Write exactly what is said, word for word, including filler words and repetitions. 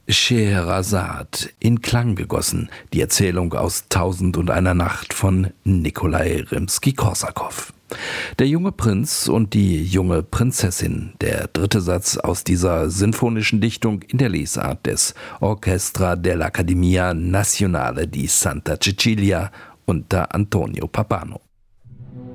Scheherazade in Klang gegossen, die Erzählung aus Tausend und einer Nacht von Nikolai Rimski-Korsakow. Der junge Prinz und die junge Prinzessin, der dritte Satz aus dieser sinfonischen Dichtung in der Lesart des Orchestra dell'Accademia Nazionale di Santa Cecilia unter Antonio Pappano.